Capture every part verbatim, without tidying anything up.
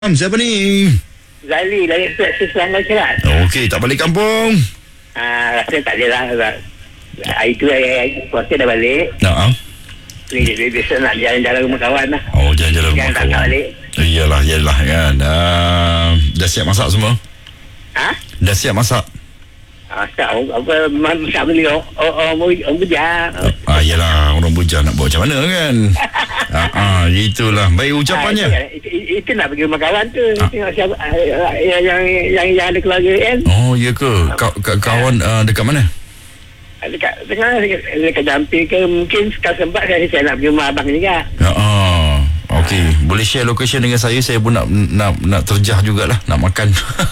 Um, siapa ni? Zali dari Selangor Selangor Cerat. Okey, tak balik kampung? Ah, rasa tak ada lah. Hari tu hari puasa dah balik. Nah. Ni dia biasa nak jalan-jalan rumah kawan lah. Oh, jalan-jalan rumah Jangan tak kawan. balik. Iyalah, iyalah kan. Uh, dah siap masak semua? Ha? Dah siap masak? Ah, tak apa masak beli orang orang orang bujang. Ah, iyalah, orang bujang nak buat macam mana kan? ah, ah, itulah. Baik ucapannya. Ah, itu, itu, itu nak pergi rumah kawan tu. Ah. Tengok siapa ah, yang, yang yang yang ada keluarga kan. Oh, ya ke? Ka- ka- kawan uh, dekat mana? Dekat dekat dekat, dekat Jampir ke mungkin sekali sempat saya saya nak pergi rumah abang juga. Ah, ah. Okey, boleh share location dengan saya. Saya pun nak nak nak terjah jugalah, nak makan.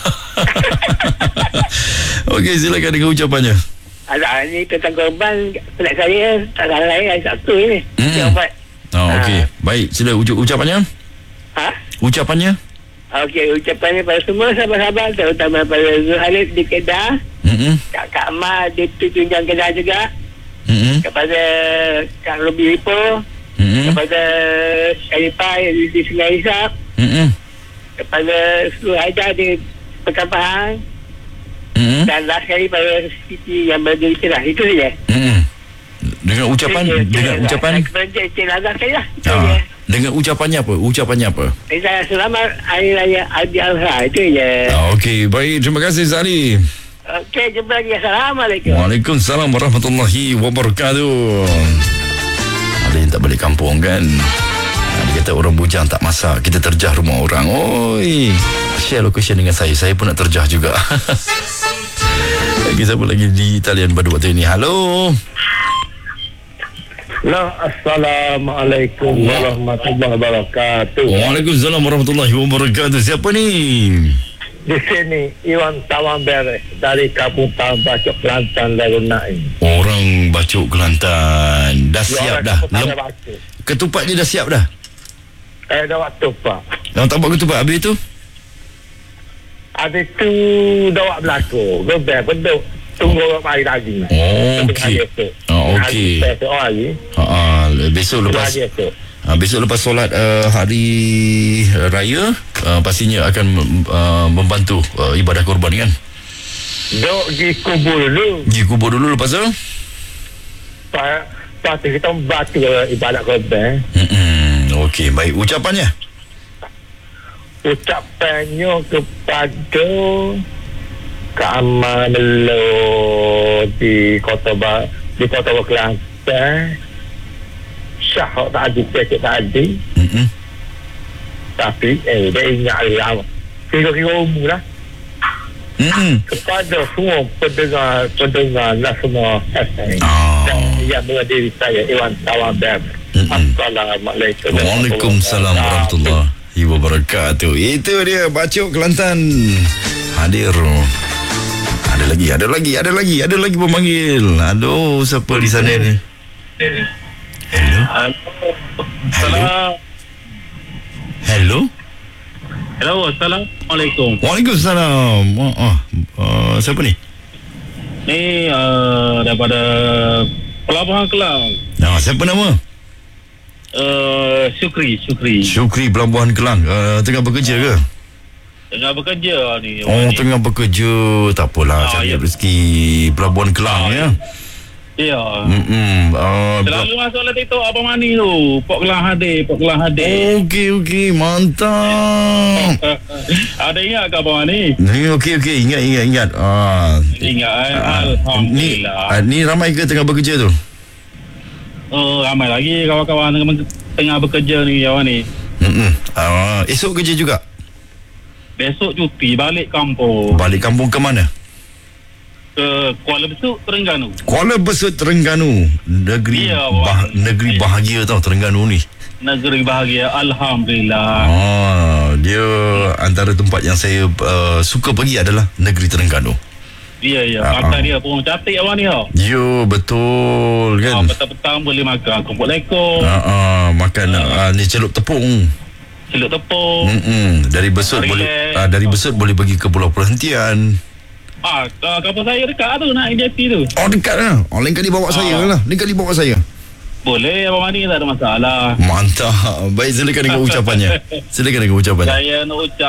Okey, silakan dengan ucapannya. Ada ni tentang korban pelik saya tak salah lain hari Sabtu ni. Hmm. Dia buat. Oh, okey. Baik, sila ucu- ucapannya. Ha? Ucapannya. Okey, ucapannya pada semua sahabat-sahabat terutama pada Zuhalid di Kedah, Hmm. Kak Kak Ma di Tunjang Kedah juga, Hmm. kepada Kak Robi Lipo, Hmm. kepada Syarifah di, di Sungai Hisap, Hmm. kepada seluruh Haida di Pekan Pahang, Hmm. dan last sekali pada Siti yang berdiri cerah. Itu saja. Hmm. Dengan ucapan Itu je, dengan itu je. ucapan Kepada Cik Nazar sekali lah. Itu ah, je. dengan ucapannya apa? Ucapannya apa? Saya selamat Hari Raya Aidilfitri. Itu je. Ah, okey, baik. Terima kasih Zali. Okey, jumpa lagi. Assalamualaikum. Waalaikumsalam warahmatullahi wabarakatuh. Ada yang tak balik kampung kan? Ah, dia kata orang bujang tak masak, kita terjah rumah orang. Oi, share location dengan saya. Saya pun nak terjah juga. Lagi siapa lagi di talian pada waktu ini? Halo. Nah, Assalamualaikum warahmatullahi wabarakatuh. Waalaikumsalam warahmatullahi wabarakatuh. Siapa ni? Di sini Iwan Tawan Beres dari Kampung Tawan Bacok Kelantan Darul Naim. Orang Bacok Kelantan. Dah siap dah. Lem- Waktu. ketupatnya dah siap dah. Eh, dah waktu Pak. Yang tak buat ketupat habis tu? Ada tu dah waktu berlaku. Gebel beduk. Tunggu orang mari lagi. Oh, okey. Oh, okey. Hari esok hari. Ha ah, besok lepas Hari esok. uh, besok lepas solat uh, hari raya uh, pastinya akan uh, membantu uh, ibadah korban kan. Duk di kubur dulu. Pergi kubur dulu lepas tu. Pak, lepas tu kita membantu ibadat korban. Hmm, okey, baik ucapannya. Ucapannya kepada Keaman Melo di Kota Ba di Kota Kelantan. Syah tak ada cek tak ada. Hmm. Tapi eh dia ingat lama. Kira-kira umur lah. Hmm. Kepada semua pendengar pendengar lah semua F M. Ah. Dan yang berdiri saya Iwan Tawan Beb. Mm-mm. Assalamualaikum. Waalaikumsalam warahmatullahi wabarakatuh. Itu dia Bacok Kelantan hadir. Ada lagi, ada lagi, ada lagi, ada lagi pemanggil. Aduh, siapa di sana ni? Hello? Hello? Hello? Hello, Assalamualaikum. Waalaikumsalam. Oh, oh. Uh, siapa ni? Ni uh, daripada Pelabuhan Kelang. Nah, siapa nama? Uh, Syukri, Syukri. Syukri Pelabuhan Kelang. Uh, tengah bekerja ke? Tengah bekerja ni. Oh, ni. tengah bekerja. Tak apalah, Ah, cari ya. rezeki Pelabuhan Kelang Ah, ya. Ya. Hmm. Uh, Selalu masuk lah TikTok Abang Mani tu. Pok Kelang hadir, Pok Kelang hadir. Okey, okey. Mantap. Ada ingat ke Abang Mani? Ni okey, okey. Ingat, ingat, ingat. Ah. Ingat eh? Ah, ni, Alhamdulillah. ah, ni ramai ke tengah bekerja tu? Oh, ramai lagi kawan-kawan tengah, tengah bekerja ni Abang ni. Hmm. Ah, esok kerja juga? Besok cuti balik kampung. Balik kampung ke mana? Ke Kuala Besut, Terengganu. Kuala Besut, Terengganu. Negeri Ya, bah, Abang. negeri bahagia tau Terengganu ni. Negeri bahagia. Alhamdulillah. Ah, dia antara tempat yang saya uh, suka pergi adalah negeri Terengganu. Ya, ya. Ah, Pantai ah. dia pun cantik Abang ni tau. Yo, betul Ah, kan? petang-petang boleh makan kumpul lekor, Ah, ah, makan ah, ni celup tepung. celup tepung. Mm-mm. Dari Besut Relax. boleh ah, dari Besut boleh pergi ke Pulau Perhentian. Ah, uh, kampung saya dekat tu nak identiti tu. Oh, dekat lah. Oh, lain kali bawa Ah. saya lah. Lain kali bawa saya. Boleh Abang Mani, tak ada masalah. Mantap. Baik, silakan dengan ucapannya. Silakan dengan ucapannya. Saya nak ucap